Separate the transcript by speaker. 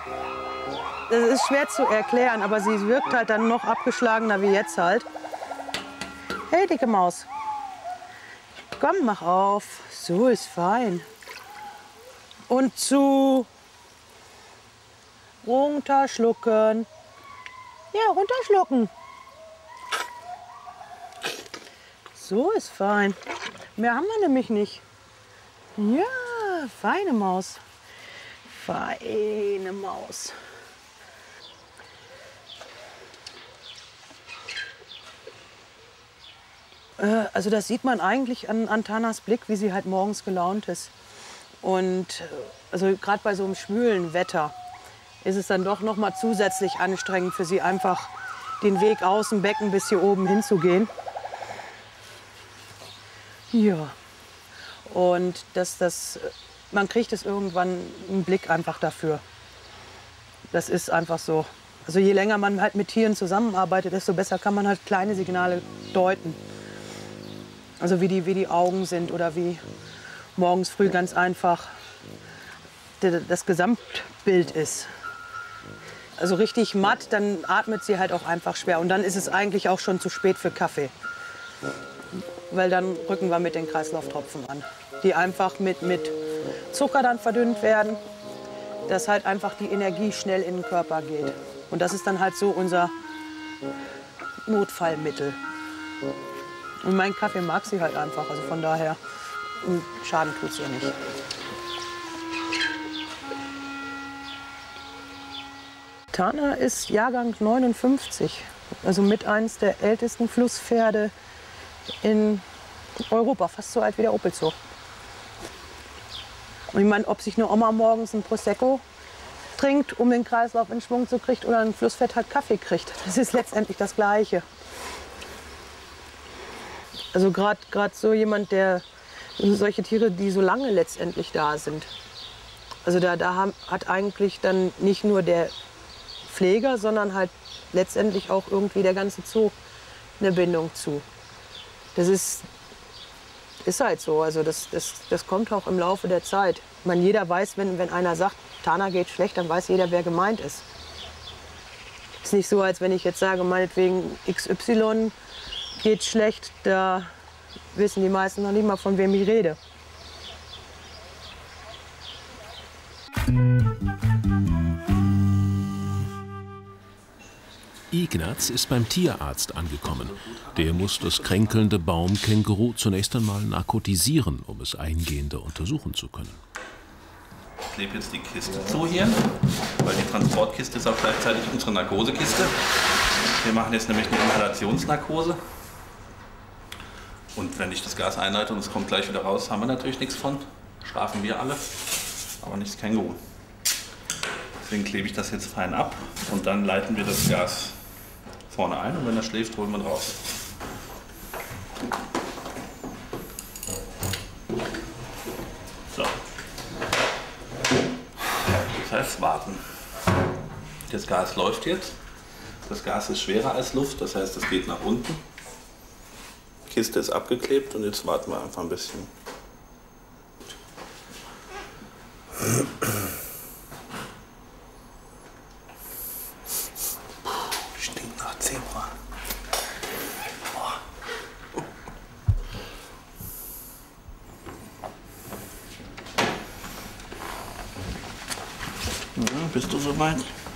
Speaker 1: Das ist schwer zu erklären, aber sie wirkt halt dann noch abgeschlagener wie jetzt halt. Hey, dicke Maus. Komm, mach auf. So ist fein. Und zu. Runterschlucken. Ja, runterschlucken. So ist fein. Mehr haben wir nämlich nicht. Ja, feine Maus. Feine Maus. Also das sieht man eigentlich an Tanas Blick, wie sie halt morgens gelaunt ist. Und also gerade bei so einem schwülen Wetter ist es dann doch noch mal zusätzlich anstrengend für sie, einfach den Weg aus dem Becken bis hier oben hinzugehen. Ja. Und man kriegt es irgendwann einen Blick einfach dafür. Das ist einfach so. Also je länger man halt mit Tieren zusammenarbeitet, desto besser kann man halt kleine Signale deuten. Also wie die Augen sind oder wie morgens früh ganz einfach das Gesamtbild ist. Also richtig matt, dann atmet sie halt auch einfach schwer. Und dann ist es eigentlich auch schon zu spät für Kaffee. Weil dann rücken wir mit den Kreislauftropfen an, die einfach mit Zucker dann verdünnt werden, dass halt einfach die Energie schnell in den Körper geht. Und das ist dann halt so unser Notfallmittel. Und meinen Kaffee mag sie halt einfach, also von daher Schaden tut es ihr nicht. Tana ist Jahrgang 59, also mit eins der ältesten Flusspferde in Europa, fast so alt wie der Opel Zoo. Und ich meine, ob sich eine Oma morgens ein Prosecco trinkt, um den Kreislauf in Schwung zu kriegen, oder ein Flusspferd halt Kaffee kriegt, das ist letztendlich das Gleiche. Also gerade so jemand, der solche Tiere, die so lange letztendlich da sind. Also da hat eigentlich dann nicht nur der Pfleger, sondern halt letztendlich auch irgendwie der ganze Zoo eine Bindung zu. Das ist halt so. Also das kommt auch im Laufe der Zeit. Ich meine, jeder weiß, wenn einer sagt, Tana geht schlecht, dann weiß jeder, wer gemeint ist. Es ist nicht so, als wenn ich jetzt sage, meinetwegen XY geht schlecht, da wissen die meisten noch nicht mal, von wem ich rede.
Speaker 2: Ignaz ist beim Tierarzt angekommen. Der muss das kränkelnde Baumkänguru zunächst einmal narkotisieren, um es eingehender untersuchen zu können.
Speaker 3: Ich klebe jetzt die Kiste zu hier, weil die Transportkiste ist auch gleichzeitig unsere Narkosekiste. Wir machen jetzt nämlich eine Inhalationsnarkose. Und wenn ich das Gas einleite und es kommt gleich wieder raus, haben wir natürlich nichts von. Strafen wir alle, aber nicht das Känguru. Deswegen klebe ich das jetzt fein ab und dann leiten wir das Gas vorne ein und wenn er schläft, holen wir ihn raus. So. Das heißt warten. Das Gas läuft jetzt. Das Gas ist schwerer als Luft, das heißt, es geht nach unten. Die Kiste ist abgeklebt und jetzt warten wir einfach ein bisschen. Stinkt nach Zebra. Ja, bist du soweit?